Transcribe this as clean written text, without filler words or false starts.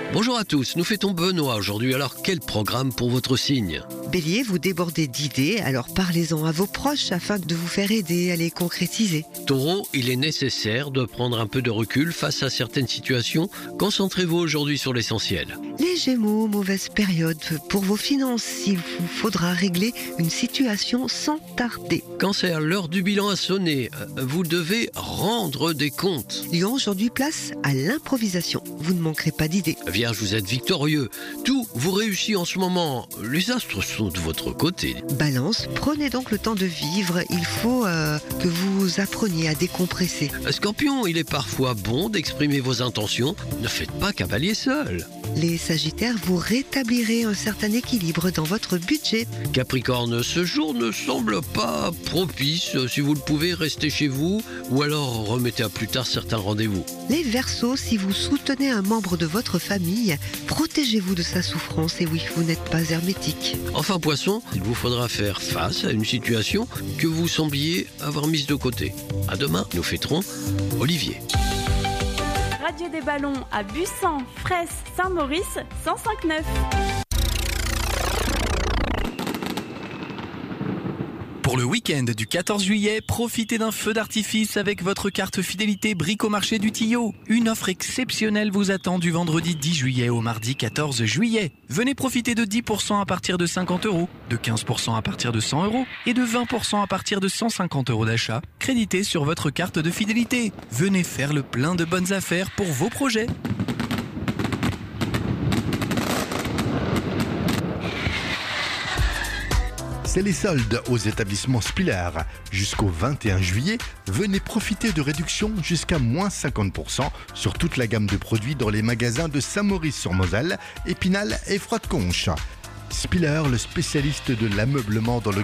Bonjour à tous, nous fêtons Benoît aujourd'hui, alors quel programme pour votre signe ? Bélier, vous débordez d'idées, alors parlez-en à vos proches afin de vous faire aider à les concrétiser. Taureau, il est nécessaire de prendre un peu de recul face à certaines situations. Concentrez-vous aujourd'hui sur l'essentiel. Les Gémeaux, mauvaise période pour vos finances. Il vous faudra régler une situation sans tarder. Cancer, l'heure du bilan a sonné. Vous devez rendre des comptes. Lion, aujourd'hui place à l'improvisation. Vous ne manquerez pas d'idées. Vierge, vous êtes victorieux. Tout vous réussit en ce moment. Les astres sont de votre côté. Balance, prenez donc le temps de vivre. Il faut que vous appreniez à décompresser. Scorpion, il est parfois bon d'exprimer vos intentions. Ne faites pas cavalier seul. Les Sagittaires, vous rétablirez un certain équilibre dans votre budget. Capricorne, ce jour ne semble pas propice. Si vous le pouvez, restez chez vous ou alors remettez à plus tard certains rendez-vous. Les Verseaux, si vous soutenez un membre de votre famille, protégez-vous de sa souffrance. Et oui, vous n'êtes pas hermétique. Enfin Poisson, il vous faudra faire face à une situation que vous sembliez avoir mise de côté. À demain, nous fêterons Olivier. Radio des Ballons à Bussan, Fraisse, Saint-Maurice, 105.9. Pour le week-end du 14 juillet, profitez d'un feu d'artifice avec votre carte fidélité Bricomarché du Tillot. Une offre exceptionnelle vous attend du vendredi 10 juillet au mardi 14 juillet. Venez profiter de 10% à partir de 50 €, de 15% à partir de 100 € et de 20% à partir de 150 € d'achat, crédité sur votre carte de fidélité. Venez faire le plein de bonnes affaires pour vos projets. C'est les soldes aux établissements Spiller. Jusqu'au 21 juillet, venez profiter de réductions jusqu'à moins 50% sur toute la gamme de produits dans les magasins de Saint-Maurice-sur-Moselle, Épinal et Froide-Conche. Spiller, le spécialiste de l'ameublement dans le